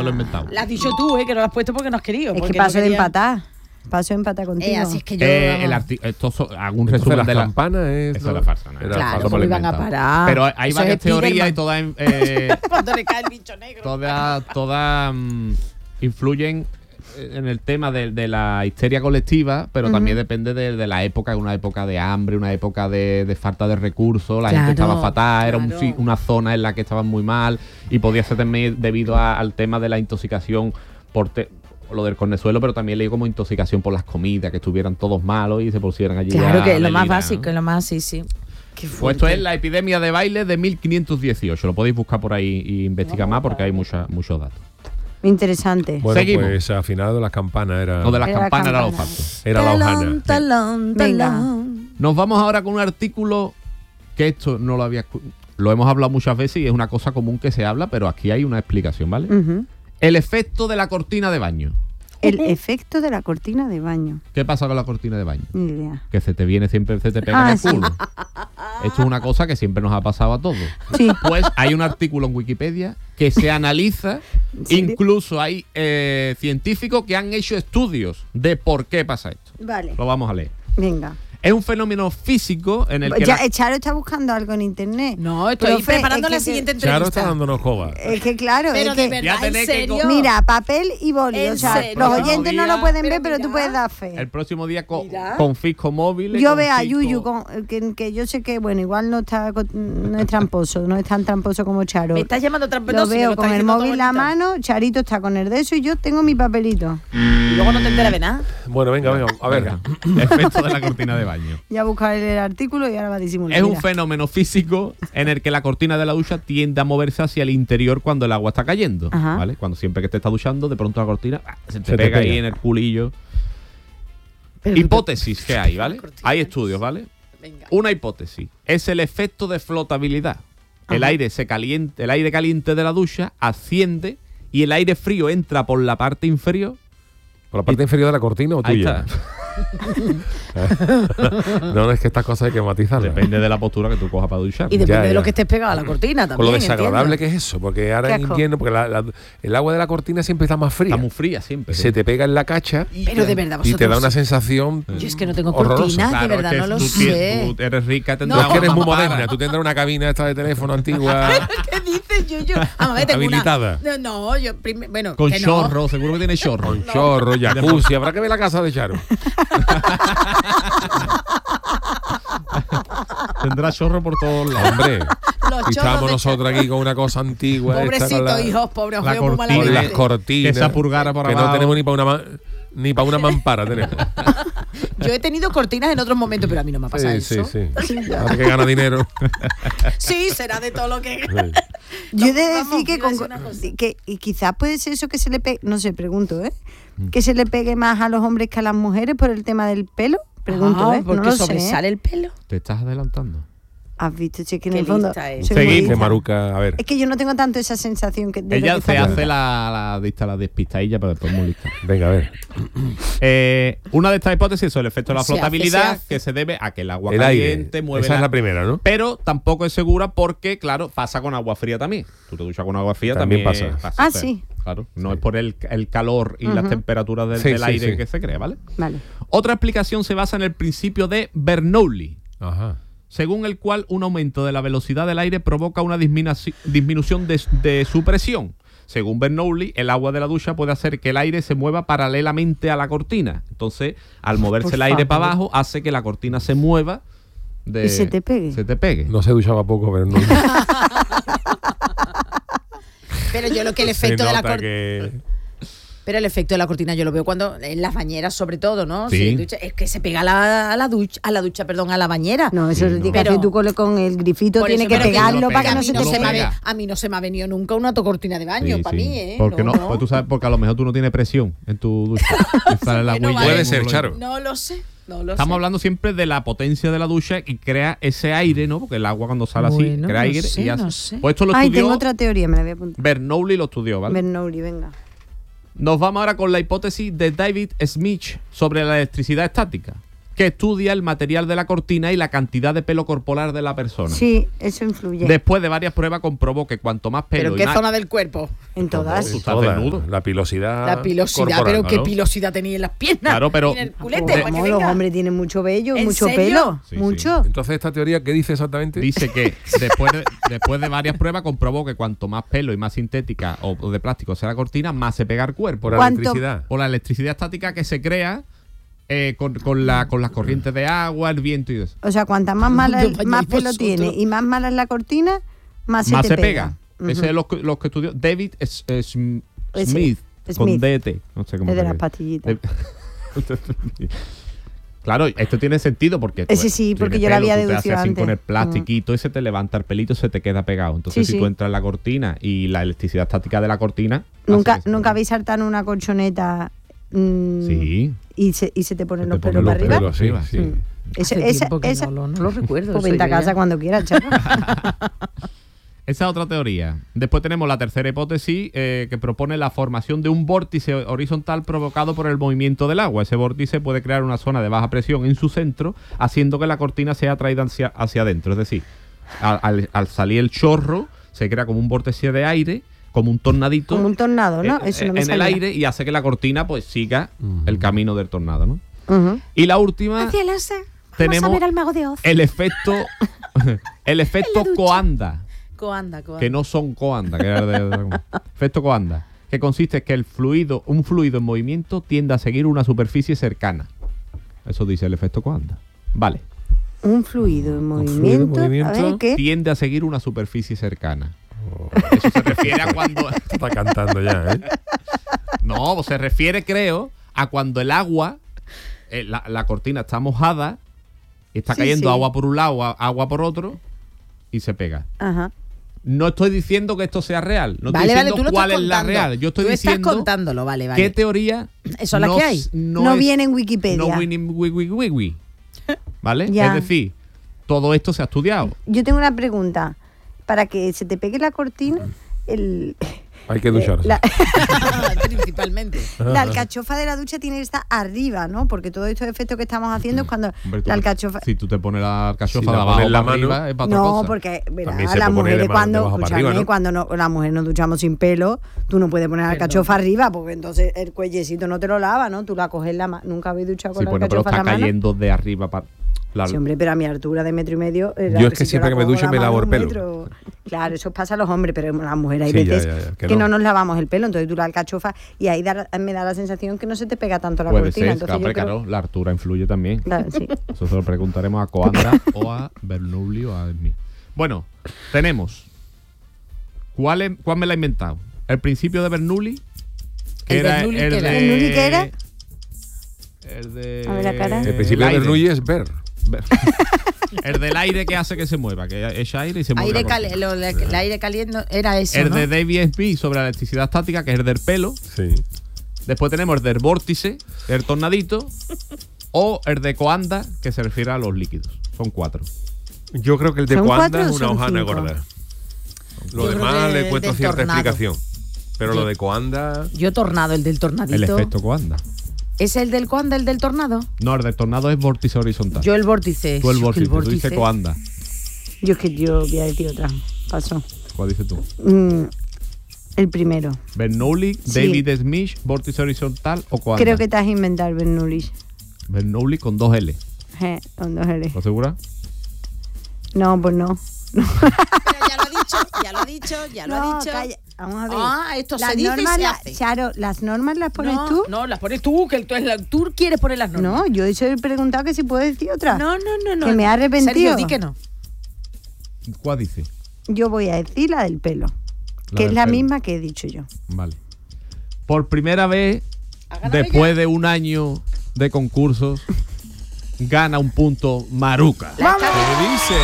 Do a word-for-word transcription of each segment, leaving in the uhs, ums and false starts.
lo he inventado. La has dicho tú, ¿eh? Que no lo has puesto porque no has querido. Es que porque paso no de quería- empatar. Paso de empatar contigo. Eh, así es que yo... Eh, el arti- esto so- hago un Entonces, resumen las de la campanas es... Eso es la farsa, ¿no? Era Claro, falso. Eso me ¿cómo lo he iban a inventado. parar? Pero hay Eso varias es Spiderman. teorías y todas eh, Cuando le cae el bicho negro. todas todas mm, influyen en el tema de, de la histeria colectiva, pero también depende de, de la época, una época de hambre, una época de, de falta de recursos, la Claro, gente estaba fatal, era un claro. si- una zona en la que estaban muy mal y podía ser también debido a- al tema de la intoxicación por te- lo del cornezuelo, pero también leí como intoxicación por las comidas, que estuvieran todos malos y se pusieran allí. Claro, a que es la lo más lira, básico, ¿no? es lo más, sí, sí. Qué Pues esto fuerte. es la epidemia de baile de mil quinientos dieciocho. Lo podéis buscar por ahí y investigar más porque hay mucha, muchos datos. Interesante. Bueno, Seguimos. pues afinado de las campanas era, Lo de las Era la campanas era lo campana. falso. era la hojana. Talón, talón, Venga. talón. Nos vamos ahora con un artículo que esto no lo había escu- lo hemos hablado muchas veces y es una cosa común que se habla, pero aquí hay una explicación, ¿vale? Ujú. El efecto de la cortina de baño. El efecto de la cortina de baño. ¿Qué pasa con la cortina de baño? Ni idea. Que se te viene siempre, se te pega Ah, en el sí. culo. Esto es una cosa que siempre nos ha pasado a todos. Sí. Pues hay un artículo en Wikipedia que se analiza, ¿En serio? incluso hay eh, científicos que han hecho estudios de por qué pasa esto. Vale. Lo vamos a leer. Venga. Es un fenómeno físico en el que Ya, la- eh, Charo está buscando algo en internet. No, estoy Profe, preparando es la que- siguiente Charo entrevista. está dándonos coba. Es que claro, Pero es de que- verdad, Ya ¿en tenés que serio? co- Mira, papel y boli. ¿En O sea, serio? los oyentes no lo pueden Pero ver, pero mira. tú puedes dar fe. el próximo día co- Mira. confisco móviles. Yo veo a confisco- Yuyu, con, que, que yo sé que, bueno, igual no está co- no es tramposo, no es tan tramposo como Charo. Me estás llamando tramposo. Lo si me veo estás con el diciendo todo móvil en la bonito. mano, Charito está con el de eso y yo tengo mi papelito. Y luego no te enteras de nada. Bueno, venga, venga. A ver. Venga. Efecto de la cortina de baño. Ya buscar el artículo y ahora va a disimular. Es un mira. fenómeno físico en el que la cortina de la ducha tiende a moverse hacia el interior cuando el agua está cayendo. Ajá. ¿Vale? Cuando siempre que te estás duchando, de pronto la cortina ah, se te Se te pega ahí pega. en el culillo. Pero- Hipótesis que hay, ¿vale? Cortina. Hay estudios, ¿vale? Venga. Una hipótesis es el efecto de flotabilidad. El Ajá. aire se caliente, el aire caliente de la ducha asciende y el aire frío entra por la parte inferior. ¿Por la parte inferior de la cortina o Ahí tuya? está. No, no, es que estas cosas hay que matizarlas. Depende de la postura que tú cojas para duchar. Y depende Ya, de ya. lo que estés pegado a la cortina también. Con lo desagradable ¿entiendes? que es eso, porque ahora Qué en asco. invierno, porque la- la- el agua de la cortina siempre está más fría. Está muy fría siempre. Se te pega en la cacha Pero de verdad, y te da vosotros- una sensación. Yo es que no tengo horrorosa. cortinas, de Claro, verdad, es no que lo tú, sé. tienes- tú eres rica, No. tendrás Es que eres una muy mampara. moderna, tú tendrás una cabina esta de teléfono antigua. ¿Qué dices, Yuyu? Vamos a ver, tengo una- Habilitada. No, no, yo prim- bueno, Con que no. chorro, seguro que tiene chorro. Con chorro, jacuzzi. Habrá que ver la casa de Charo. Tendrá chorro por todos lados. Hombre. Los Y chorros estábamos de nosotros aquí con una cosa antigua. esta, Pobrecito, con la- hijos, pobre, os la veo muy cortina. Con Tiene- las malamente. cortinas. que esa purgara por que abajo. no tenemos ni para una, ma- ni para una mampara. Tenemos. Yo he tenido cortinas en otros momentos, pero a mí no me ha pasado Sí, sí, eso. sí. Ahora que gana dinero. Sí, será de todo lo que... Yo he de Vamos, decir que, iba a con, decir una cosa. que y quizás puede ser eso que se le pegue, no sé, pregunto, ¿eh? Que se le pegue más a los hombres que a las mujeres por el tema del pelo. Pregunto, Ah, ¿eh? porque no lo sobresale sé. ¿eh? el pelo. Te estás adelantando. Has visto, che, que en Qué el fondo. lista es. soy muy Seguimos. Que lista. Maruca, a ver. Es que yo no tengo tanto esa sensación que de lo Ella que se está hace la, la, lista, la despistadilla, pero después muy lista. Venga, a ver. Eh, una de estas hipótesis es el efecto de la Se hace, flotabilidad, se hace. que se debe a que el agua El aire. caliente mueve Esa la- es la primera, ¿no? Pero tampoco es segura porque, claro, pasa con agua fría también. Tú te duchas con agua fría, También también, pasa. Ah, o sea, sí. Claro, no Sí. es por el, el calor y las Ujú. temperaturas del, Sí, del sí, aire sí. que se crea, ¿vale? Vale. Otra explicación se basa en el principio de Bernoulli, Ajá. según el cual un aumento de la velocidad del aire provoca una disminu- disminución de, de su presión. Según Bernoulli, el agua de la ducha puede hacer que el aire se mueva paralelamente a la cortina. Entonces, al moverse Por el aire favor. para abajo, hace que la cortina se mueva. De, Y se te pegue. Se te pegue. No se duchaba poco, pero no. Pero yo lo que el Se efecto de la nota cortina... que... Pero el efecto de la cortina yo lo veo cuando en las bañeras sobre todo, ¿no? Sí. Si ducha- es que se pega a la, a la ducha, a la ducha, perdón, a la bañera. No, eso Sí, lo no. tienes que Pero- hacer tú con, con el grifito, Por tienes eso, que pero que pegarlo no para que pega, no a se mí te no se me ha pegue. ve- a mí no se me ha venido nunca una cortina de baño, Sí, para sí. mí, ¿eh? Porque no, no, pues tú sabes, porque a lo mejor tú no tienes presión en tu ducha. Y sale la Bueno, huella vale. Puede de ser, un- Charo. No lo sé, no lo Estamos sé. hablando siempre de la potencia de la ducha y crea ese aire, ¿no? Porque el agua cuando sale así Bueno, crea no aire sé, y hace. no sé. Pues esto lo Ay, estudió tengo otra teoría, me la voy a apuntar. Bernoulli, lo estudió, ¿vale? Bernoulli, venga. Nos vamos ahora con la hipótesis de David Smith sobre la electricidad estática. que estudia el material de la cortina y la cantidad de pelo corporal de la persona. Sí, eso influye. Después de varias pruebas comprobó que cuanto más pelo ¿Pero en y qué más- zona del cuerpo? En todas. Tú estás Toda, desnudo. La pilosidad. La pilosidad, corporal, pero ¿qué ¿no? pilosidad tenía en las piernas? Claro, pero- Y en el culete, de- para que Como los venga. hombres tienen mucho vello, ¿En mucho serio? pelo, Sí, mucho. Entonces, ¿esta teoría qué dice exactamente? Dice que después de, después de varias pruebas comprobó que cuanto más pelo y más sintética o, o de plástico sea la cortina, más se pega al cuerpo. Por la ¿Cuánto? electricidad. O la electricidad estática que se crea eh, con, con, la, con las corrientes de agua, el viento y eso. O sea, cuanta más mala, ¿Dónde vayáis más pelo vosotros? tiene y más mala es la cortina, más se Más te se pega. pega. Ese es lo que, lo que estudió David S- eh, Sm- Ese- Smith, con Smith. D T. No sé cómo Es de se las llama. pastillitas. De- Claro, esto tiene sentido porque Ese sí, tienes porque yo lo pelo, había tú te deducido haces así antes. con el plastiquito y se te levanta el pelito y se te queda pegado. Entonces, Sí, si sí. tú entras en la cortina y la electricidad estática de la cortina... Nunca, hace que se nunca pegue. habéis saltado en una colchoneta mm, Sí. y, se, y se te ponen Se los te pelos ponen para los arriba. pelos. Pero sí, arriba, sí. Mm. Esa, Hace esa, tiempo que esa, no, lo- no lo recuerdo. pues esa vente a idea. casa cuando quieras, chaval. Esa es otra teoría. Después tenemos la tercera hipótesis eh, que propone la formación de un vórtice horizontal provocado por el movimiento del agua. Ese vórtice puede crear una zona de baja presión en su centro, haciendo que la cortina sea atraída hacia, hacia adentro. Es decir, al, al- al salir el chorro, se crea como un vórtice de aire, como un tornadito. Como un tornado, ¿no? eh, Eso no me en el sabía. aire y hace que la cortina pues siga Ujú. el camino del tornado, ¿no? Ujú. Y la última, Hacia el asa. Vamos tenemos a ver al mago de Oz. el efecto el efecto En la ducha. coanda. Coanda, coanda. Que no son coanda, que era de, de- efecto coanda, que consiste en que el fluido, un fluido en movimiento tiende a seguir una superficie cercana. Eso dice el efecto coanda. Vale. Un fluido en Un movimiento. fluido en A movimiento. ver, ¿qué? Tiende a seguir una superficie cercana. Eso se refiere a cuando Está cantando ya, ¿eh? no, se refiere, creo, a cuando el agua, eh, la, la cortina está mojada, está Sí, cayendo sí. agua por un lado, a- agua por otro y se pega. Ajá. No estoy diciendo que esto sea real. No Vale, estoy vale, diciendo tú lo cuál estás es la contando. real. Yo estoy Tú diciendo estás contándolo, vale, vale. qué teoría. ¿Son las no que hay? s- No, No, es- viene en Wikipedia. No viene en wi- wi- wi- wi. ¿Vale? Ya. Es decir, todo esto se ha estudiado. Yo tengo una pregunta. Para que se te pegue la cortina, el, Hay que ducharse. la, Principalmente. la alcachofa de la ducha tiene que estar arriba, ¿no? Porque todos estos efectos que estamos haciendo es cuando Hombre, tú la te- alcachofa... Si tú te pones la alcachofa Si de la abajo pones en la para mano- arriba, es para otra No, cosa. porque verá, También se las puede poner mujeres de ma- cuando, de abajo para escúchame, arriba, ¿no? cuando no, las mujeres nos duchamos sin pelo, tú no puedes poner la Perdón. alcachofa arriba, porque entonces el cuellecito no te lo lava, ¿no? Tú la coges en la mano. Nunca habéis duchado con Sí, la bueno, pero alcachofa está en la mano. cayendo de arriba para. La- Sí, hombre, pero a mi altura de metro y medio. eh, Yo la- es que si siempre la que me cojo ducho la me mano lavo el un pelo. metro. Claro, eso pasa a los hombres, pero a las mujeres hay Sí, ya, veces ya, ya, que, que no. no. nos lavamos el pelo. Entonces tú la alcachofa y ahí da- me da la sensación que no se te pega tanto la Puede cortina. ser, Entonces claro, yo creo- claro, la altura influye también. Claro, sí. Eso se lo preguntaremos a Coanda o a Bernoulli o a Smith. Bueno, tenemos. ¿Cuál, es- ¿Cuál me la he inventado? El principio de Bernoulli. Que ¿El era Bernoulli el qué de. era? ¿Bernoulli qué era? El de. A ver la cara. El principio de aire. Bernoulli es ver. Ver. El del aire que hace que se mueva, que echa aire y se mueve. Aire la cali- cortina. lo- la- el aire caliente era eso, El ¿no? de David Smith sobre la electricidad estática, que es el del pelo. Sí. Después tenemos el del vórtice, el tornadito. O el de Coanda, que se refiere a los líquidos. Son cuatro. Yo creo que el de ¿Son Coanda cuatro es o una son hojana cinco? gorda. Lo Yo creo demás que le el encuentro del cierta tornado. explicación. Pero Yo- lo de Coanda. Yo tornado, el del tornadito. El efecto Coanda. ¿Es el del Coanda, el del tornado? No, el del tornado es vórtice horizontal. Yo el vórtice. Tú el Yo que vórtice, tú dices Coanda. Yo es que yo voy a decir otra. Paso. ¿Cuál dices tú? Mm, el primero. Bernoulli, Sí. David Smith, vórtice horizontal o Coanda. Creo que te has inventado el Bernoulli. Bernoulli con dos L. Je, con dos L. ¿Estás segura? No, pues no. Pero ya lo ha dicho, ya lo ha dicho, ya lo No, ha dicho. calla. Vamos a ver. Ah, esto las se dice y normas, se la- hace. Charo, ¿las normas las pones no, tú? No, las pones tú, que tú, tú quieres poner las normas. No, yo he preguntado que si puedo decir otra. no, no, no. no. Que me ha arrepentido. Sergio, di que no. ¿Cuál dice? Yo voy a decir la del pelo. La que es del la pelo. misma que he dicho yo. Vale. Por primera vez, ¿Ha ganado después de un año de concursos, gana un punto Maruca. La ¿Qué está- dice?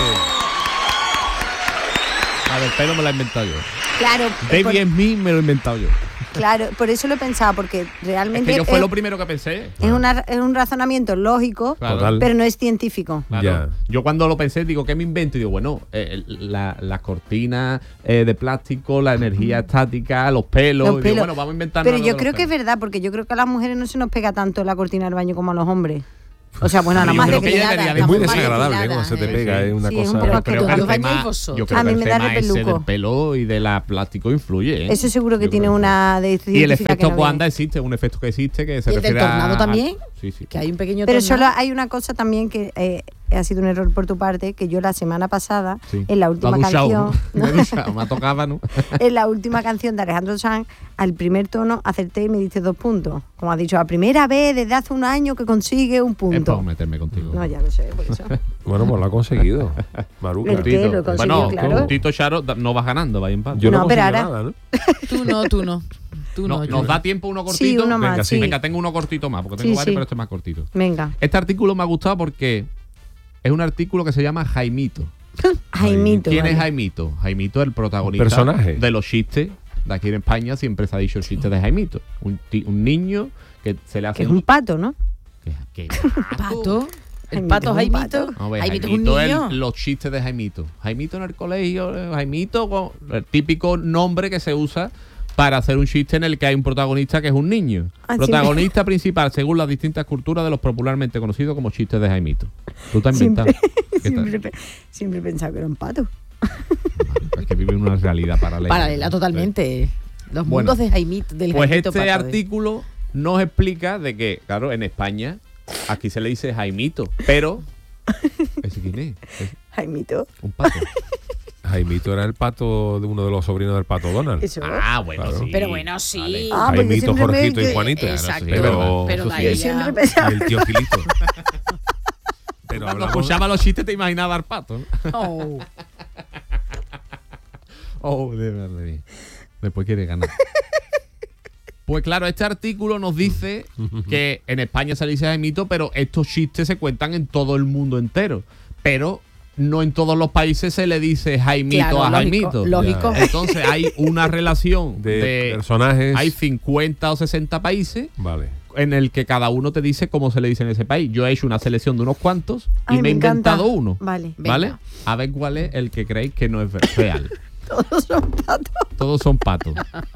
La del pelo me la he inventado yo. Claro, David por, Smith me lo he inventado yo. claro, por eso lo he pensado, porque Es realmente que yo fue es, lo primero que pensé. es una- es un razonamiento lógico, Claro. Total. pero no es científico. Claro. Ya. Yo cuando lo pensé, digo, ¿qué me invento? Y digo, bueno, eh, la- las cortinas eh, de plástico, la energía estática, los pelos. Los Y digo, pelos. bueno, vamos a inventar Pero algo yo de creo los que es pelos. verdad, porque yo creo que a las mujeres no se nos pega tanto la cortina del baño como a los hombres. O sea, bueno, nada Yo más creo de que que ella nada. debería de- Es muy Estamos más desagradable depiladas, cuando se te eh. pega, Sí. es una Sí, es un cosa. poco Yo creo que Los el tema, bañivosos. yo creo A que mí el me da tema ese repeluco. del pelo y de la plástico influye, ¿eh? Eso seguro que Yo tiene creo una de Y el científica que efecto no Wanda ve. existe, un efecto que existe que se ¿Y el del refiere a- tornado también? Sí, sí. Que hay un pequeño Pero tornado. solo hay una cosa también que eh, ha sido un error por tu parte, que yo la semana pasada, Sí. en la última Me ha duchado, canción, ¿no? Me he duchado, me ha tocado, ¿no? en la última canción de Alejandro Sanz, al primer tono acerté y me diste dos puntos. Como has dicho, la primera vez desde hace un año que consigue un Es para punto. meterme contigo. No, ya lo sé, por eso. Bueno, pues lo ha conseguido. Maruca. El que lo he conseguido, Bueno, claro. puntito Charo, da- no vas ganando, va empate. Yo no, No, pero consigo ahora- nada, ¿no? Tú no, tú no. Tú no, No, yo ¿Nos no. da tiempo uno Sí, cortito? uno más, Venga, sí. sí. Venga, tengo uno cortito más, porque Sí, tengo varios, sí. pero este es más cortito. Venga, Este artículo me ha gustado porque es un artículo que se llama Jaimito. Jaimito. ¿Quién vale. es Jaimito? Jaimito es el protagonista personaje. de los chistes. De aquí en España siempre se ha dicho el chiste de Jaimito. Un, ti- un niño que se le hace... Que es un pato, ¿no? ¿Qué- qué Pato. El Jaimito pato es un Jaimito. pato. No, ve, Jaimito es un Jaimito niño. es los chistes de Jaimito. Jaimito en el colegio, eh, Jaimito, con- el típico nombre que se usa para hacer un chiste en el que hay un protagonista que es un niño. Ah, sí. Protagonista principal según las distintas culturas de los popularmente conocidos como chistes de Jaimito. Tú te has inventado. Siempre, ¿Qué tal? siempre, pe- siempre he pensado que era un pato. Es que vive en una realidad paralela. Paralela totalmente. Los Bueno, mundos de Jaimito, del Pues Jaimito este pato, ¿eh? artículo nos explica de que, claro, en España aquí se le dice Jaimito, pero ¿ese quién es? Es Jaimito. un pato. Jaimito era el pato de uno de los sobrinos del pato Donald. Eso. Ah, bueno, Claro. sí. Pero bueno, sí. Vale. Ah, porque Jaimito, siempre me- Jorgito y que- Juanito. Exacto. sí, pero, Pero eso de sí, ahí Yo ya- siempre pensaba. y el tío Gilito. Pero Cuando hablamos, escuchaba los chistes te imaginaba al pato, ¿no? Oh. Oh, de verdad. bien. Después quiere ganar. Pues claro, este artículo nos dice que en España se le dice Jaimito, pero estos chistes se cuentan en todo el mundo entero. Pero no en todos los países se le dice Jaimito Claro, a lógico, Jaimito. lógico. Ya. Entonces hay una relación de, de, personajes. hay cincuenta o sesenta países Vale. en el que cada uno te dice cómo se le dice en ese país. Yo he hecho una selección de unos cuantos y Ay, me, me he encanta. inventado uno. Vale. ¿Vale? Venga. A ver cuál es el que creéis que no es ver- real. Todos son patos. Todos son patos.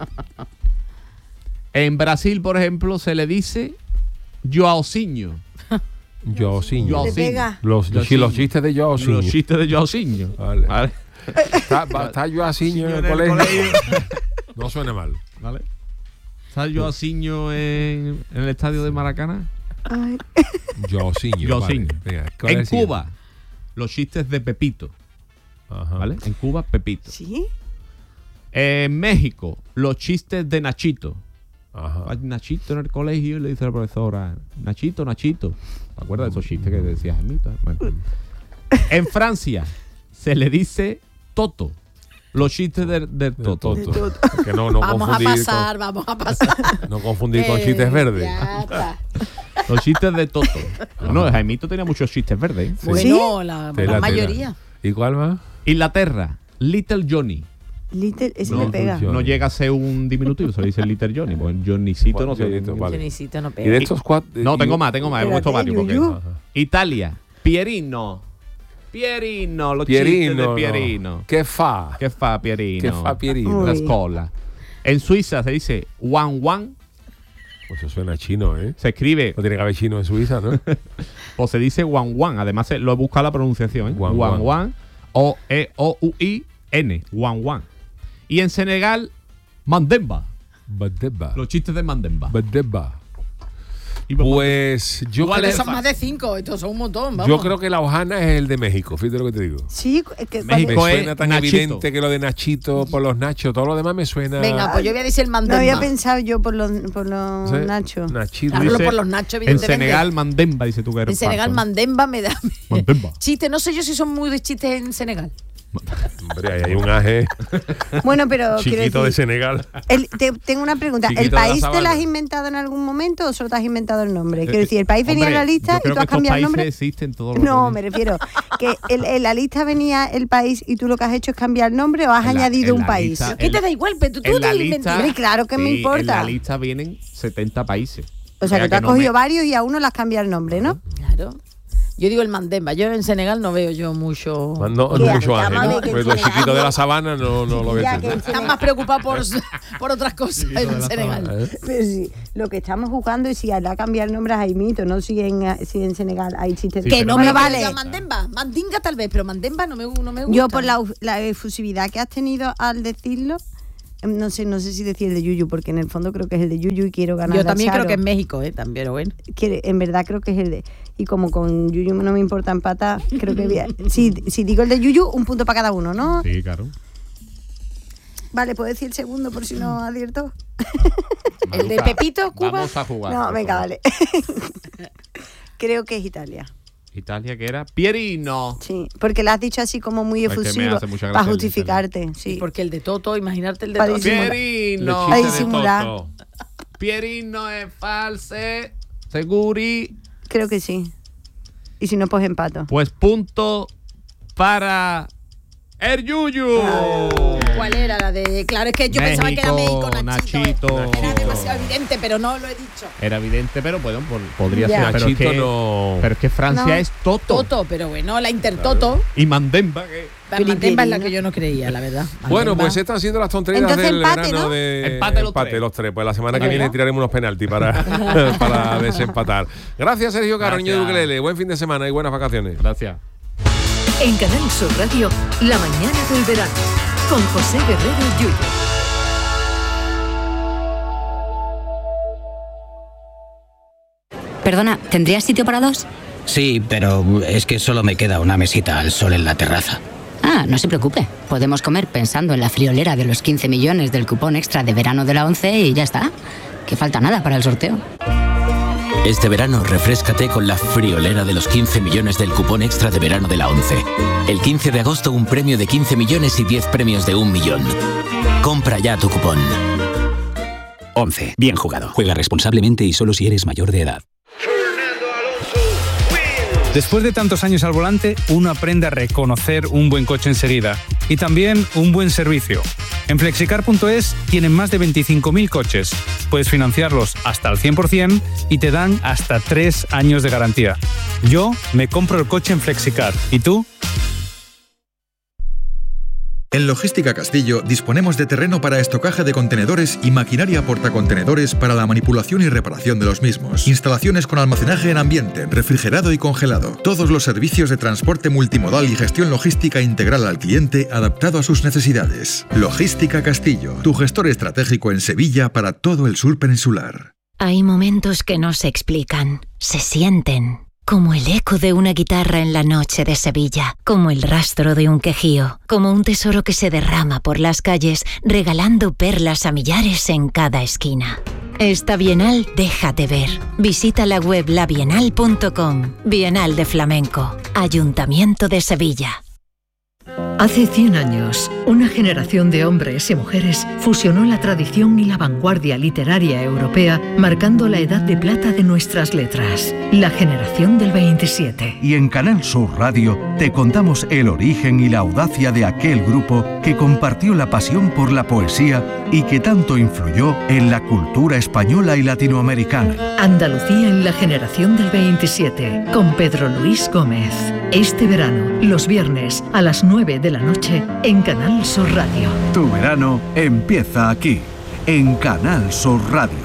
En Brasil, por ejemplo, se le dice Joaozinho. Joaozinho. Joao- Le Joaozinho. pega. Los, los, sí, los chistes de Joaozinho. Los chistes de Joaozinho. Vale. ¿Vale? Está, va- está Joaozinho en el colegio. No suena mal. ¿Vale? ¿Está Joaozinho en, en el estadio de Maracana? Ay. Joaozinho. Joaozinho. Vale. Venga, ¿cuál es En el siguiente? Cuba, los chistes de Pepito. Ajá. ¿Vale? En Cuba, Pepito. ¿Sí? En México, los chistes de Nachito. Ajá. Hay Nachito en el colegio y le dice a la profesora, Nachito, Nachito. ¿Te acuerdas de esos chistes que decías, Jaimito? Bueno. En Francia se le dice Toto. Los chistes del, del De Toto. Toto. Que no, no Vamos a confundir pasar, vamos a pasar. Con, no confundir con Eh, chistes verdes. Ya está. Los chistes de Toto. No, Jaimito tenía muchos chistes verdes. ¿eh? Bueno, la, Tela, la tela. mayoría. ¿Y cuál más? Inglaterra, Little Johnny. Little, ese No, me pega. Johnny. No llega a ser un diminutivo, se le dice Little Johnny. Pues Johnnycito Bueno, no sé. Johnnycito, vale. Johnnycito no Y de pega. estos cuatro. No, tengo más, tengo más. He puesto Espérate, varios. Porque... Yuyu. Ajá. Italia, Pierino. Pierino, los Pierino. chistes de no. Pierino. ¿Qué fa? ¿Qué fa Pierino? ¿Qué fa Pierino? La Uy. escola. En Suiza se dice Wan Wan. Pues eso suena chino, ¿eh? Se escribe, No tiene que haber chino en Suiza, ¿no? o se dice Wan Wan. Además, se- lo he buscado la pronunciación. ¿eh? Wan Wan Wan. Wan. O E O U I N. Wan Wan. Y en Senegal, Mandemba. Badeba. Los chistes de Mandemba. Badeba. Y vamos- Pues yo ¿Cuál creo, es? Son más de cinco, estos son un montón, vamos. yo creo que la hojana es el de México, fíjate lo que te digo. Sí, es que México Me cuando- es suena tan Nachito. evidente que lo de Nachito por los Nachos, todo lo demás me suena. Venga, pues yo voy a decir el no mandemba. había pensado yo por los, por los ¿Sí? nachos. Nachito. Claro, Dice- por los nachos, En evidentemente. Senegal, Mandemba, dice tú que eres En Senegal, falso, ¿no? mandemba me da. Mandemba. Chistes, no sé yo si son muy de chistes en Senegal. Hombre, ahí hay un aje Bueno, pero quiero chiquito de decir, Senegal. el- te- tengo una pregunta. ¿El Chiquito de la país te lo sabana. has inventado en algún momento o solo te has inventado el nombre? Quiero decir, ¿el país venía en Hombre, la lista yo y creo tú has que estos cambiado el países nombre? existen todos los No, países. me refiero que el- en la lista venía el país y tú lo que has hecho es cambiar el nombre o has En la- añadido en un la país. lista- ¿Qué en te la- da igual? Pero tú, tú En te la lo lista, inventas. Hombre, claro que me sí, importa. En la lista vienen setenta países. O sea, que tú que has no cogido me- varios y a uno le has cambiado el nombre, ¿no? Claro. Yo digo el mandemba. Yo en Senegal no veo yo mucho. No, no ¿Qué? mucho ángel, Llámame ¿no? que Pues en los Senegal- chiquitos de la sabana no, no lo ves. Ya tú, que ¿no? en Están más preocupados por, por otras cosas en Senegal. Pero sí, lo que estamos jugando es si le ha cambiado el nombre a Jaimito, no si en, si en Senegal hay chistes. Sí, Que pero no Bueno, me vale. vale. Mandemba. Mandinga tal vez, pero mandemba no me, no me gusta. Yo por la, la efusividad que has tenido al decirlo, em, no sé, no sé si decir el de Yuyu, porque en el fondo creo que es el de Yuyu y quiero ganar. Yo a también Charo. creo que en México, ¿eh? También, pero bueno. Quiere- en verdad creo que es el de. Y como con Yuyu no me importa empatar, creo que voy a- si, si digo el de Yuyu, un punto para cada uno, ¿no? Sí, claro. Vale, ¿puedo decir el segundo por si no advierto? El de Maruca, Pepito, Cuba. Vamos a jugar. No, por venga, favor. vale. Creo que es Italia. Italia, que era Pierino. Sí, porque lo has dicho así como muy Es que me efusivo hace mucha gracia para el de justificarte, sí. Porque el de Toto, imaginarte el de Para Toto. disimular. Pierino. Para Lechita de disimular. Toto. Pierino es false. Seguri. Creo que sí. Y si no, pues empato. Pues punto para el Yuyu. ¿Cuál era la de...? Claro, es que yo pensaba que era México, México, Nachito. Nachito. Era Nachito. demasiado evidente, pero no lo he dicho. Era evidente, pero bueno, por- podría Ya. ser. Pero es, Nachito que, no. pero es que Francia No. es Toto. Toto, pero bueno, la Intertoto. Y Mandemba, que... La Mandemba es la Piripirina. que yo no creía, la verdad. Bueno, Mandemba. pues estas han sido las tonterías Entonces del empate, verano ¿no? de Empate los tres. los tres. Pues la semana que Venga. viene tiraremos unos penaltis para, para desempatar. Gracias, Sergio Caro, niño de Gracias. Ukelele. Buen fin de semana y buenas vacaciones. Gracias. En Canal Sur Radio, La mañana del verano, con José Guerrero Yuyu. Perdona, ¿tendrías sitio para dos? Sí, pero es que solo me queda una mesita al sol en la terraza. Ah, no se preocupe. Podemos comer pensando en la friolera de los quince millones del cupón extra de verano de la once y ya está. Que falta nada para el sorteo. Este verano refréscate con la friolera de los quince millones del cupón extra de verano de la once. El quince de agosto un premio de quince millones y diez premios de un millón. Compra ya tu cupón. once. Bien jugado. Juega responsablemente y solo si eres mayor de edad. Después de tantos años al volante, uno aprende a reconocer un buen coche enseguida y también un buen servicio. En flexicar punto es tienen más de veinticinco mil coches. Puedes financiarlos hasta el cien por ciento y te dan hasta tres años de garantía. Yo me compro el coche en Flexicar. ¿Y tú? En Logística Castillo disponemos de terreno para estocaje de contenedores y maquinaria portacontenedores para la manipulación y reparación de los mismos. Instalaciones con almacenaje en ambiente, refrigerado y congelado. Todos los servicios de transporte multimodal y gestión logística integral al cliente adaptado a sus necesidades. Logística Castillo, tu gestor estratégico en Sevilla para todo el sur peninsular. Hay momentos que no se explican, se sienten. Como el eco de una guitarra en la noche de Sevilla, como el rastro de un quejío, como un tesoro que se derrama por las calles, regalando perlas a millares en cada esquina. Esta Bienal déjate ver. Visita la web la bienal punto com. Bienal de Flamenco. Ayuntamiento de Sevilla. Hace cien años, una generación de hombres y mujeres fusionó la tradición y la vanguardia literaria europea, marcando la edad de plata de nuestras letras, la generación del veintisiete. Y en Canal Sur Radio te contamos el origen y la audacia de aquel grupo que compartió la pasión por la poesía y que tanto influyó en la cultura española y latinoamericana. Andalucía en la generación del veintisiete, con Pedro Luis Gómez. Este verano, los viernes a las nueve de la noche, en Canal Sur Radio. Tu verano empieza aquí, en Canal Sur Radio.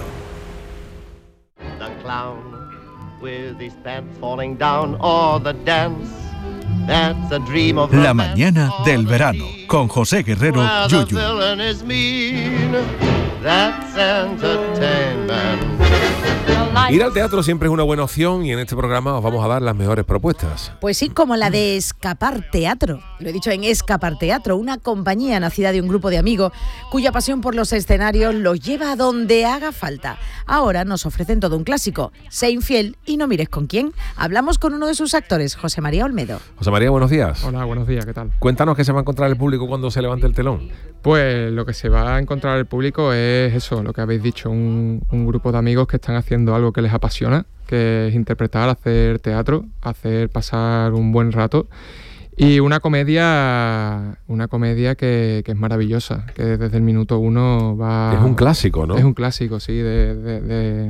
The clown with his pants falling down or the dance. That's a dream of La mañana del verano, con José Guerrero the Yuyu. villain is mean. That's entertainment. Ir al teatro siempre es una buena opción y en este programa os vamos a dar las mejores propuestas. Pues sí, como la de Escapar Teatro. Lo he dicho en Escapar Teatro, una compañía nacida de un grupo de amigos cuya pasión por los escenarios los lleva a donde haga falta. Ahora nos ofrecen todo un clásico, Sé infiel y no mires con quién. Hablamos con uno de sus actores, José María Olmedo. José María, buenos días. Hola, buenos días, ¿qué tal? Cuéntanos qué se va a encontrar el público cuando se levante el telón. Pues lo que se va a encontrar el público es eso, lo que habéis dicho, un, un grupo de amigos que están haciendo algo que les apasiona, que es interpretar, hacer teatro, hacer pasar un buen rato. Y una comedia, una comedia que, que es maravillosa, que desde el minuto uno va... Es un clásico, ¿no? Es un clásico, sí, de, de, de,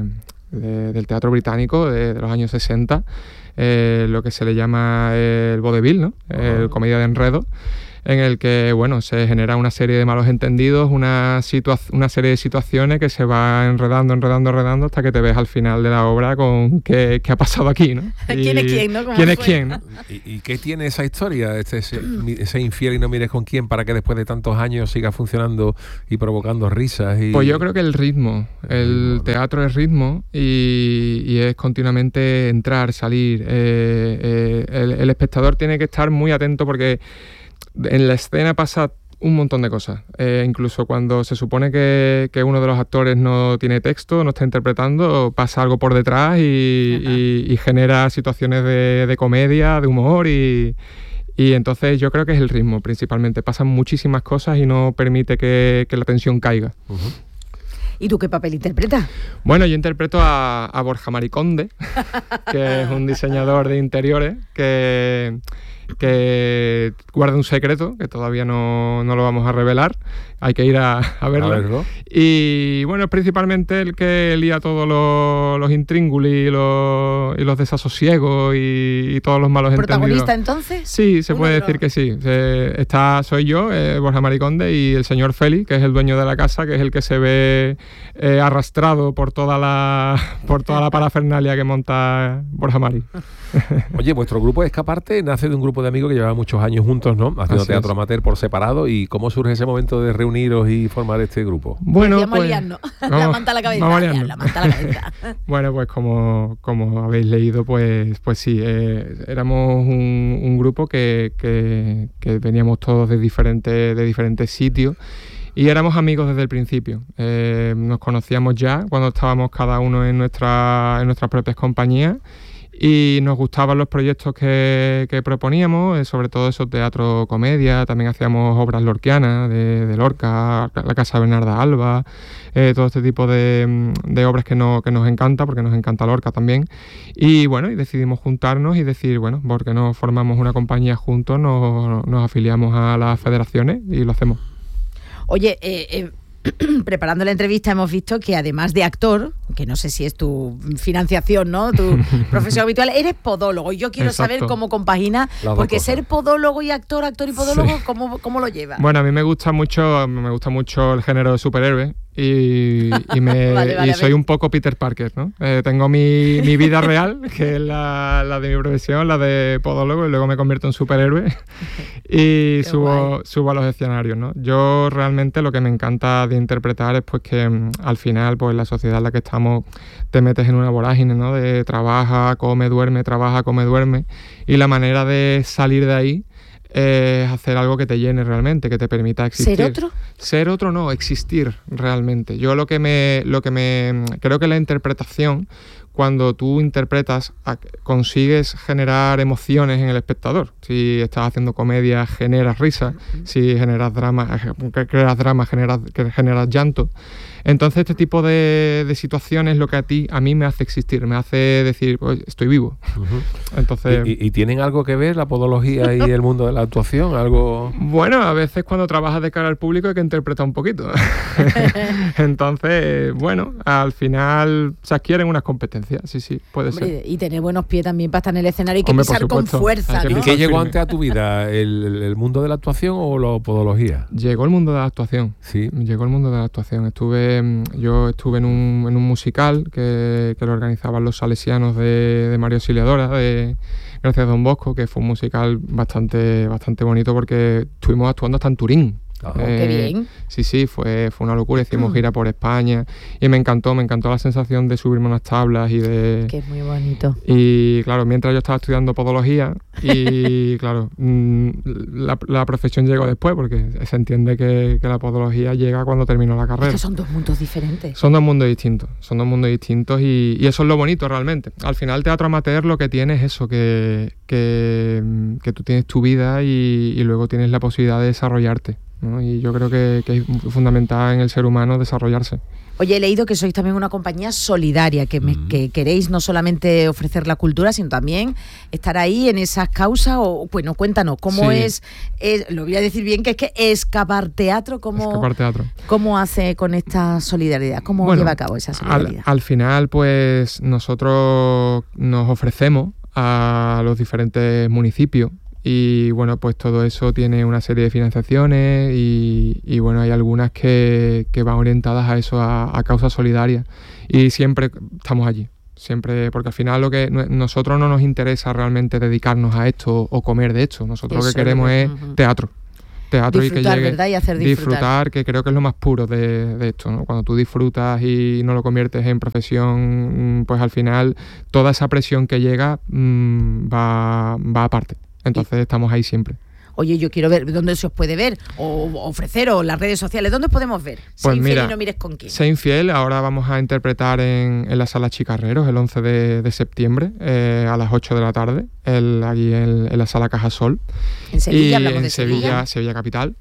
de, del teatro británico de, de los años sesenta, eh, lo que se le llama el vaudeville, ¿no? El comedia de enredo, en el que, bueno, se genera una serie de malos entendidos, una, situa- una serie de situaciones que se va enredando, enredando, enredando hasta que te ves al final de la obra con qué, qué ha pasado aquí, ¿no? ¿Quién es quién, no? ¿Quién es quién, ¿no? ¿Y, ¿Y qué tiene esa historia, este, ese, ese infiel y no mires con quién, para que después de tantos años siga funcionando y provocando risas? Y... Pues yo creo que el ritmo, el teatro es ritmo y, y es continuamente entrar, salir. Eh, eh, el, el espectador tiene que estar muy atento porque en la escena pasa un montón de cosas, eh, incluso cuando se supone que, que uno de los actores no tiene texto, no está interpretando, pasa algo por detrás y, y, y genera situaciones de, de comedia, de humor y, y entonces yo creo que es el ritmo principalmente, pasan muchísimas cosas y no permite que, que la tensión caiga. Uh-huh. ¿Y tú qué papel interpretas? Bueno, yo interpreto a, a Borja Mariconde, que es un diseñador de interiores que... que guarda un secreto que todavía no, no lo vamos a revelar, hay que ir a, a, verlo. a verlo y bueno, es principalmente el que lía todos los, los intríngulis y los, y los desasosiegos y, y todos los malos entendidos. ¿Protagonista entonces? Sí, se puede decir que sí. Se, está, soy yo, eh, Borja Mariconde, y el señor Félix, que es el dueño de la casa, que es el que se ve eh, arrastrado por toda la por toda la parafernalia que monta Borja Mari. Oye, vuestro grupo Escaparte nace de un grupo de amigos que llevaba muchos años juntos, ¿no? Haciendo Así teatro es. amateur por separado. ¿Y cómo surge ese momento de reuniros y formar este grupo? Bueno, vamos pues... Vamos, la manta a la cabeza. Vamos ya, la manta a la cabeza. Bueno, pues como, como habéis leído, pues, pues sí, eh, éramos un, un grupo que, que, que veníamos todos de diferentes, de diferentes sitios. Y éramos amigos desde el principio. Eh, nos conocíamos ya cuando estábamos cada uno en, nuestra, en nuestras propias compañías y nos gustaban los proyectos que, que proponíamos, eh, sobre todo eso, teatro, comedia. También hacíamos obras lorquianas de, de Lorca, la Casa Bernarda Alba, eh, todo este tipo de, de obras que, no, que nos encanta, porque nos encanta Lorca también. Y bueno, y decidimos juntarnos y decir, bueno, ¿por qué no formamos una compañía juntos? Nos, nos afiliamos a las federaciones y lo hacemos. Oye, eh, eh, preparando la entrevista hemos visto que además de actor, que no sé si es tu financiación, ¿no? Tu profesión habitual, eres podólogo. Y yo quiero Exacto. saber cómo compagina, porque ser podólogo y actor, actor y podólogo, sí. ¿cómo, ¿cómo lo llevas? Bueno, a mí me gusta mucho, me gusta mucho el género de superhéroe. Y, y, me, vale, vale, y soy un poco Peter Parker, ¿no? Eh, tengo mi, mi vida real, que es la, la de mi profesión, la de podólogo, y luego me convierto en superhéroe y subo, subo a los escenarios, ¿no? Yo realmente lo que me encanta de interpretar es pues que um, al final, pues la sociedad en la que estamos, te metes en una vorágine, ¿no? De trabaja, come, duerme, trabaja, come, duerme, y la manera de salir de ahí es hacer algo que te llene realmente, que te permita existir. ¿Ser otro? Ser otro no, existir realmente. Yo lo que me, lo que me creo que la interpretación, cuando tú interpretas, consigues generar emociones en el espectador. Si estás haciendo comedia, generas risa. Uh-huh. Si generas drama, creas drama, generas, generas llanto. Entonces este tipo de, de situaciones lo que a ti, a mí me hace existir, me hace decir, pues, estoy vivo. Uh-huh. Entonces, ¿Y, y, ¿Y tienen algo que ver la podología y el mundo de la actuación? ¿Algo? Bueno, a veces cuando trabajas de cara al público hay que interpretar un poquito. Entonces, bueno, al final se adquieren unas competencias, sí, sí, puede Hombre, ser. Y tener buenos pies también para estar en el escenario y que Hombre, pisar con fuerza, ¿Y ¿no? qué llegó antes a tu vida? ¿El, el mundo de la actuación o la podología? Llegó el mundo de la actuación. Sí. Llegó el mundo de la actuación. Estuve, yo estuve en un, en un musical que, que lo organizaban los salesianos de, de María Auxiliadora, de Gracias Don Bosco, que fue un musical bastante, bastante bonito porque estuvimos actuando hasta en Turín. Oh, eh, ¡Qué bien! Sí, sí, fue, fue una locura. Hicimos gira por España y me encantó, me encantó la sensación de subirme a unas tablas y de... ¡Qué muy bonito! Y claro, mientras yo estaba estudiando podología y claro, la, la profesión llegó después porque se entiende que, que la podología llega cuando terminó la carrera. Es que son dos mundos diferentes. Son dos mundos distintos, son dos mundos distintos y, y eso es lo bonito realmente. Al final el teatro amateur lo que tiene es eso, que, que, que tú tienes tu vida y, y luego tienes la posibilidad de desarrollarte, ¿no? Y yo creo que, que es fundamental en el ser humano desarrollarse. Oye, he leído que sois también una compañía solidaria, que, me, mm. que queréis no solamente ofrecer la cultura, sino también estar ahí en esas causas. O bueno, cuéntanos, ¿cómo sí. es, es, lo voy a decir bien, que es que Escapar Teatro, ¿cómo, Escapar Teatro. ¿cómo hace con esta solidaridad? ¿Cómo bueno, lleva a cabo esa solidaridad? Al, al final, pues nosotros nos ofrecemos a los diferentes municipios. Y bueno, pues todo eso tiene una serie de financiaciones y, y bueno, hay algunas que, que van orientadas a eso, a, a causas solidarias. Y siempre estamos allí, siempre, porque al final lo que nosotros no nos interesa realmente dedicarnos a esto o comer de esto. Nosotros eso, lo que queremos es uh-huh. teatro. Teatro disfrutar, y que llegue, ¿verdad? Y hacer disfrutar. disfrutar, que creo que es lo más puro de, de esto, ¿no? Cuando tú disfrutas y no lo conviertes en profesión, pues al final toda esa presión que llega mmm, va, va aparte. Entonces estamos ahí siempre. Oye, yo quiero ver dónde se os puede ver o ofrecer, o las redes sociales, ¿dónde podemos ver? Pues Sé mira, infiel y no mires con quién. Sé infiel, ahora vamos a interpretar en, en la Sala Chicarreros el once de septiembre eh, a las ocho de la tarde, el, aquí en, en la Sala Cajasol. En Sevilla, y hablamos en de Sevilla, Sevilla. Sevilla capital.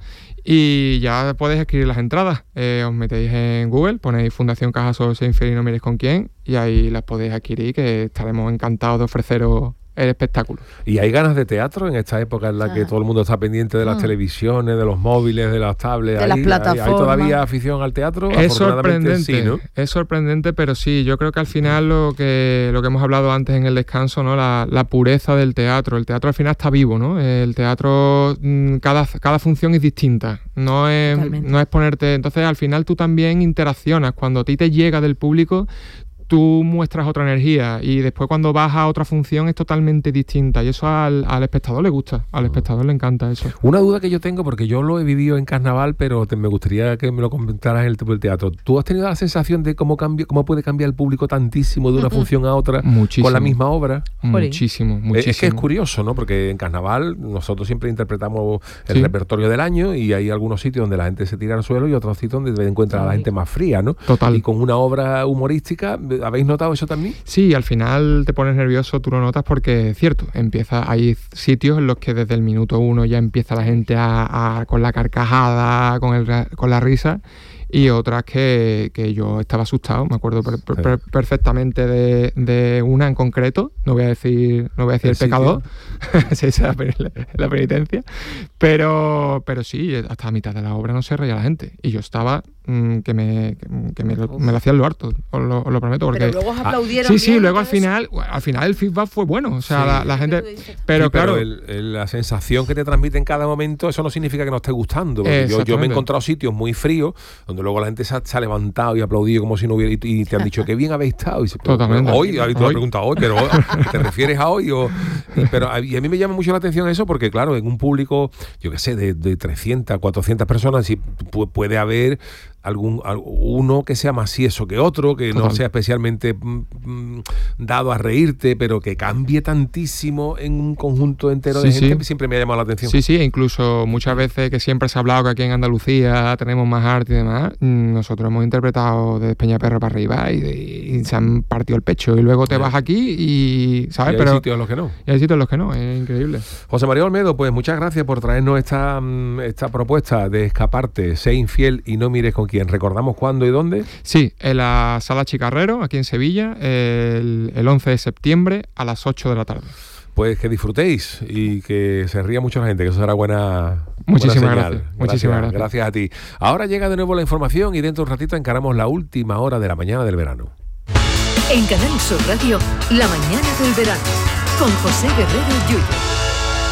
Y ya podéis escribir las entradas. Eh, os metéis en Google, ponéis Fundación Cajasol, Sé infiel y no mires con quién, y ahí las podéis adquirir, que estaremos encantados de ofreceros el espectáculo. ¿Y hay ganas de teatro en esta época en la que ah. todo el mundo está pendiente de las ah. televisiones, de los móviles, de las tablets? De ¿Hay, las plataformas? ¿Hay, ¿Hay todavía afición al teatro? Es sorprendente, sí, ¿no? es sorprendente, pero sí, yo creo que al final lo que, lo que hemos hablado antes en el descanso, ¿no? La, la pureza del teatro. El teatro al final está vivo, ¿no? El teatro, cada, cada función es distinta. No es, no es ponerte... Entonces, al final tú también interaccionas. Cuando a ti te llega del público, tú muestras otra energía, y después cuando vas a otra función es totalmente distinta, y eso al, al espectador le gusta, al espectador le encanta eso. Una duda que yo tengo, porque yo lo he vivido en carnaval, pero te, me gustaría que me lo comentaras en el tipo del teatro. ¿Tú has tenido la sensación de cómo cambia, cómo puede cambiar el público tantísimo de una uh-huh. función a otra muchísimo. Con la misma obra? Muchísimo, muchísimo. Es que es curioso, ¿no? Porque en carnaval nosotros siempre interpretamos el sí. repertorio del año, y hay algunos sitios donde la gente se tira al suelo y otros sitios donde encuentra a la gente más fría, ¿no? Total. Y con una obra humorística, ¿habéis notado eso también? Sí, al final te pones nervioso, tú lo notas, porque es cierto, empieza, hay sitios en los que desde el minuto uno ya empieza la gente a, a con la carcajada, con, el, con la risa, y otras que, que yo estaba asustado, me acuerdo per, per, per, perfectamente de, de una en concreto, no voy a decir no voy a decir el, el pecador, sí, esa es la, la penitencia, pero pero sí, hasta la mitad de la obra no se reía la gente, y yo estaba mmm, que me que me lo, me lo hacía en lo harto, os lo, os lo prometo, porque pero luego os aplaudieron. Ah, sí, sí, luego al final al final el feedback fue bueno, o sea, sí. la, la gente, pero sí, claro, pero el, el, la sensación que te transmite en cada momento, eso no significa que no esté gustando, porque yo, yo me he encontrado sitios muy fríos donde luego la gente se ha, se ha levantado y aplaudido como si no hubiera, y, y te han dicho que bien habéis estado, y se, totalmente. Hoy, tú lo has preguntado hoy, pero ¿te refieres a hoy? O, y, pero a, y a mí me llama mucho la atención eso, porque claro, en un público, yo qué sé, de, de trescientas, cuatrocientas personas, sí, pu- puede haber algún uno que sea más sieso que otro, que Total. no sea especialmente mm, dado a reírte, pero que cambie tantísimo en un conjunto entero sí, de gente, sí. siempre me ha llamado la atención. Sí, sí, incluso muchas veces que siempre se ha hablado que aquí en Andalucía tenemos más arte y demás, nosotros hemos interpretado de Peñaperro para arriba y, de, y se han partido el pecho, y luego te vas aquí y, ¿sabes? Y hay pero sitios en los que no. Y hay sitios en los que no, es increíble. José María Olmedo, pues muchas gracias por traernos esta, esta propuesta de Escaparte, Sé infiel y no mires con quién. ¿Recordamos cuándo y dónde? Sí, en la Sala Chicarrero, aquí en Sevilla, el, el once de septiembre a las ocho de la tarde. Pues que disfrutéis y que se ría mucho la gente, que eso será buena, Muchísimas buena gracias. Gracias, Muchísimas gracias. Gracias a ti. Ahora llega de nuevo la información y dentro de un ratito encaramos la última hora de la mañana del verano. En Canal Sur Radio, la mañana del verano, con José Guerrero Yuyu.